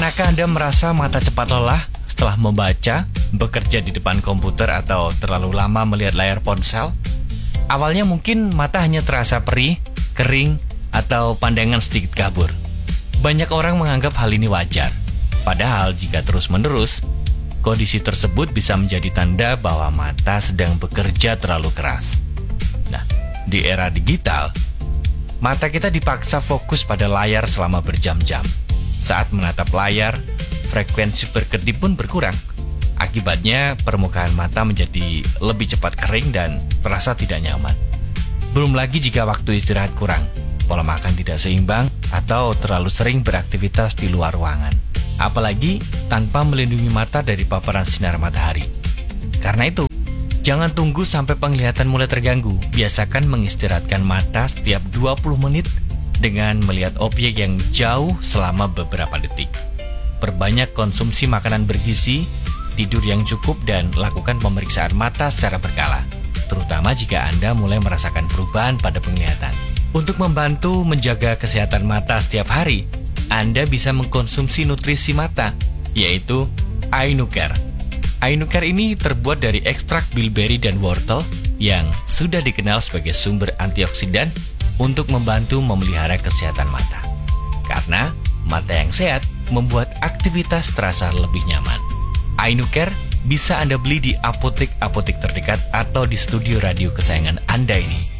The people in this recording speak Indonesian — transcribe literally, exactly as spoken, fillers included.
Pernahkah Anda merasa mata cepat lelah setelah membaca, bekerja di depan komputer, atau terlalu lama melihat layar ponsel? Awalnya mungkin mata hanya terasa perih, kering, atau pandangan sedikit kabur. Banyak orang menganggap hal ini wajar. Padahal jika terus-menerus, kondisi tersebut bisa menjadi tanda bahwa mata sedang bekerja terlalu keras. Nah, di era digital, mata kita dipaksa fokus pada layar selama berjam-jam. Saat menatap layar, frekuensi berkedip pun berkurang. Akibatnya, permukaan mata menjadi lebih cepat kering dan terasa tidak nyaman. Belum lagi jika waktu istirahat kurang, pola makan tidak seimbang, atau terlalu sering beraktivitas di luar ruangan. Apalagi tanpa melindungi mata dari paparan sinar matahari. Karena itu, jangan tunggu sampai penglihatan mulai terganggu. Biasakan mengistirahatkan mata setiap dua puluh menit dengan melihat objek yang jauh selama beberapa detik. Perbanyak konsumsi makanan bergizi, tidur yang cukup, dan lakukan pemeriksaan mata secara berkala, terutama jika Anda mulai merasakan perubahan pada penglihatan. Untuk membantu menjaga kesehatan mata setiap hari, Anda bisa mengkonsumsi nutrisi mata, yaitu Eye Nucare. Eye Nucare ini terbuat dari ekstrak bilberry dan wortel yang sudah dikenal sebagai sumber antioksidan untuk membantu memelihara kesehatan mata. Karena mata yang sehat membuat aktivitas terasa lebih nyaman. Eye Nucare bisa Anda beli di apotek-apotek terdekat atau di studio radio kesayangan Anda ini.